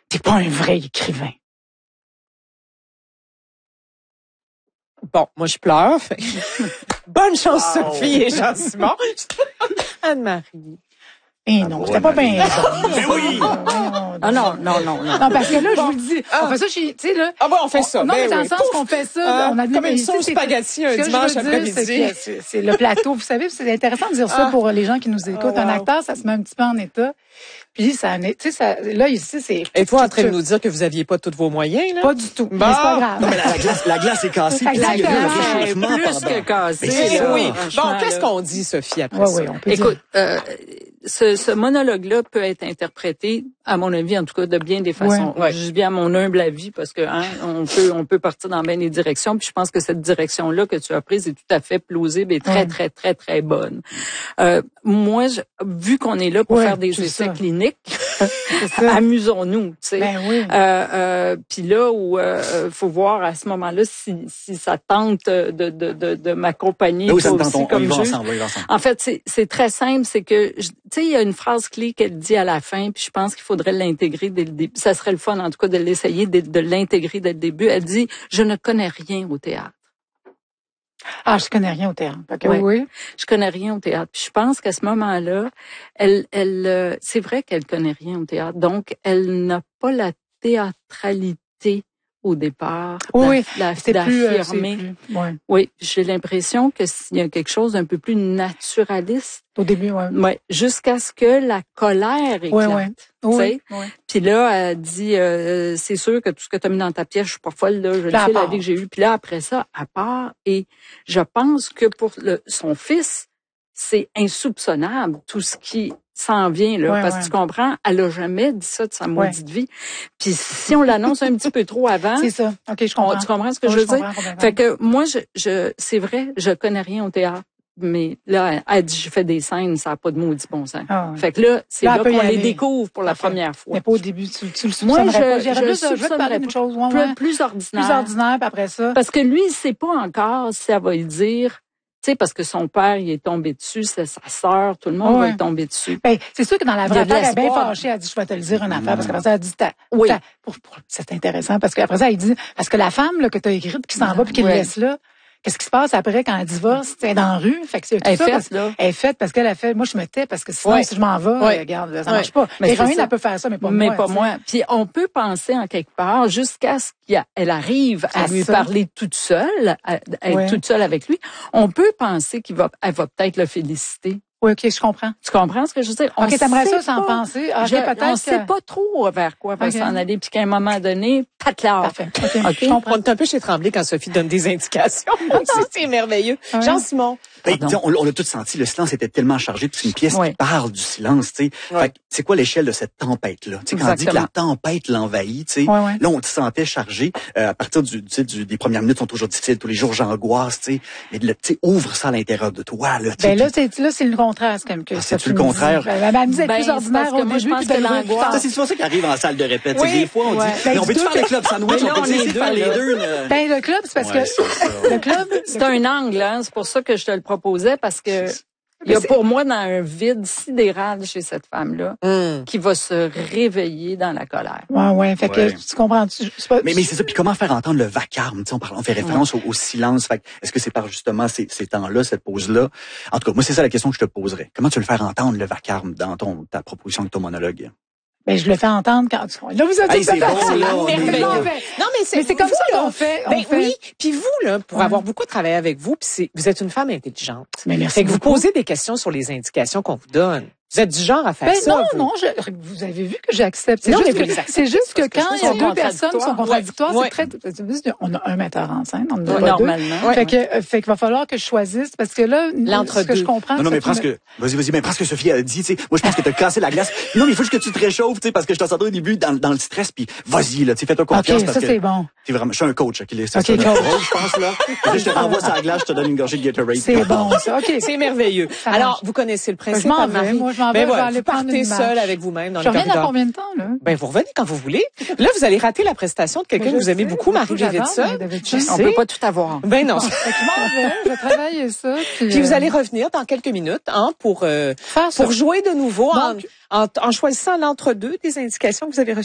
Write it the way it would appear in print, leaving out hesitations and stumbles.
t'es pas un vrai écrivain. Bon, moi, je pleure. Bonne chance, Sophie et Jean-Simon. Anne-Marie. Eh non, c'était pas bien. Mais oui! Non, parce que là, je vous le dis, on fait ça chez, tu sais, là. Ah bon, on fait ça. Non, mais dans le sens qu'on fait ça, on a comme une sauce spaghetti un dimanche après-midi. C'est le plateau. Vous savez, c'est intéressant de dire ça pour les gens qui nous écoutent. Un acteur, ça se met un petit peu en état. Puis ça, tu sais, ça, là, ici, c'est. Et toi, en train de nous dire que vous aviez pas tous vos moyens, là? Pas du tout. Mais c'est pas grave. Non, mais la glace est cassée. Puis là, il y a eu un réchauffement plus que cassé. Oui. Bon, qu'est-ce qu'on dit, Sophie, après ça? Oui, on peut Écoute, ce monologue-là peut être interprété, à mon avis, en tout cas, de bien des façons. Ouais. Je dis bien à mon humble avis parce que on peut partir dans bien des directions. Puis je pense que cette direction-là que tu as prise est tout à fait plausible et très, très, très, très bonne. Moi, vu qu'on est là pour faire des essais cliniques, amusons-nous, tu sais. Ben oui. Puis là où faut voir à ce moment-là si ça tente de m'accompagner oui, ça toi me aussi tente, comme on y va juge. ensemble, on y va ensemble. En fait, c'est très simple, c'est que tu sais, il y a une phrase clé qu'elle dit à la fin, puis je pense qu'il faudrait l'intégrer dès le début. Ça serait le fun, en tout cas, de l'essayer, de l'intégrer dès le début. Elle dit « Je ne connais rien au théâtre ». Ah, je connais rien au théâtre. Okay, Ouais. oui. Je connais rien au théâtre. Puis je pense qu'à ce moment-là, c'est vrai qu'elle connaît rien au théâtre. Donc, elle n'a pas la théâtralité au départ. Oui, d'affirmer. Oui, j'ai l'impression que s'il y a quelque chose d'un peu plus naturaliste. Au début, oui. Ouais, jusqu'à ce que la colère éclate. Oui. Puis là, elle dit, c'est sûr que tout ce que tu as mis dans ta pièce, je suis pas folle, là, je le sais, la vie que j'ai eue. Puis là, après ça, elle part. Et je pense que pour son fils, c'est insoupçonnable, tout ce qui s'en vient, là. Parce que tu comprends, elle a jamais dit ça de sa maudite vie. Puis si on l'annonce un petit peu trop avant. C'est ça. OK, je comprends. Tu comprends ce que je veux dire? Fait que moi, c'est vrai, je connais rien au théâtre. Mais là, elle dit, je fais des scènes, ça n'a pas de maudit bon sens. Fait que là, c'est là qu'on les découvre pour la première fois. Mais pas au début, tu le moi, soupçonnerais pas. Je veux te parler d'une chose. Plus ordinaire. Plus ordinaire, puis après ça. Parce que lui, il sait pas encore si elle va lui dire, tu sais, parce que son père, il est tombé dessus, c'est sa sœur, tout le monde va lui tomber dessus. Ben, c'est sûr que dans la vraie affaire, elle est bien fâchée, elle dit, je vais te le dire une affaire, parce qu'après ça, elle dit, c'est intéressant, parce qu'après ça, elle dit, parce que la femme, là, que t'as écrite, qui s'en va, puis qui le laisse là, qu'est-ce qui se passe après quand elle divorce? Elle est dans la rue. Fait que c'est tout ça. Elle est faite parce qu'elle a fait, moi, je me tais parce que sinon, si je m'en vais, regarde, ça marche pas. L'héroïne, elle peut faire ça, mais pas moi. Mais pas moi. Puis on peut penser en quelque part jusqu'à ce qu'elle arrive à lui parler toute seule, à être toute seule avec lui. On peut penser qu'elle va peut-être le féliciter. Oui, OK, je comprends. Tu comprends ce que je veux dire? OK, t'aimerais ça sans penser? On sait pas trop vers quoi va s'en aller, puis qu'à un moment donné, patlar. Parfait. OK. Je comprends. On est un peu chez Tremblay quand Sophie donne des indications. C'est merveilleux. Jean-Simon. On l'a tout senti, le silence était tellement chargé, puis c'est une pièce qui parle du silence, tu sais. Fait c'est quoi l'échelle de cette tempête-là? Tu sais, quand on dit que la tempête l'envahit, tu sais, là, on te sentait chargé. À partir des premières minutes sont toujours difficiles, tous les jours j'angoisse, tu sais. Mais tu sais, ouvre ça à l'intérieur de toi, là. Ben là, c'est le contraire, c'est comme que c'est le contraire. Elle me disait plus ordinaire au début, puis de l'angoisse. Ça, c'est souvent ça qui arrive en salle de répète. Des fois, on dit, on veut-tu faire le club sandwich? On peut essayer de faire les deux. Ben, le club, c'est parce que le club, c'est un angle, hein. C'est pour ça que je te le proposais, parce que il y a pour moi dans un vide sidéral chez cette femme-là qui va se réveiller dans la colère. Ouais. Fait que tu comprends. Mais c'est ça. Puis comment faire entendre le vacarme? Tu sais, on fait référence au silence. Fait est-ce que c'est par justement ces temps-là, cette pause-là? En tout cas, moi, c'est ça la question que je te poserais. Comment tu veux le faire entendre le vacarme dans ta proposition de ton monologue? Ben, je le fais entendre quand tu... Là, vous êtes c'est bon, là. Non, mais c'est comme ça qu'on fait. Oui. Puis vous, là, pour avoir beaucoup travaillé avec vous, puis vous êtes une femme intelligente. Mais merci. Fait que vous posez des questions sur les indications qu'on vous donne. Vous êtes du genre à faire ça. Non, vous avez vu que j'accepte. C'est juste que quand il y a deux personnes qui sont contradictoires, c'est très, on a un metteur en scène, on en a normalement. Fait qu'il va falloir que je choisisse, parce que là, ce que je comprends. Non, mais presque, vas-y, mais presque Sophie a dit, tu sais, moi, je pense que t'as cassé la glace. Non, mais il faut juste que tu te réchauffes, tu sais, parce que je t'en sentais au début dans le stress, puis vas-y, là, tu sais, fais-toi confiance. OK, ça, c'est bon. Je suis un coach, OK, coach. Je pense, là. Je te renvoie sur la glace, je te donne une gorgée de Gatorade. C'est bon, ça. OK. C'est merveilleux. Alors, vous connaissez le principe. Je m'en vais, moi, je vais aller partez seul avec vous-même dans le corridor. Je reviens dans combien de temps, là? Ben, vous revenez quand vous voulez. Là, vous allez rater la prestation de quelqu'un que vous aimez beaucoup, Marie-Davidson. On peut pas tout avoir. Ben non. Je vais travailler ça. Puis vous allez revenir dans quelques minutes, pour jouer de nouveau en choisissant l'entre-deux des indications que vous avez reçues.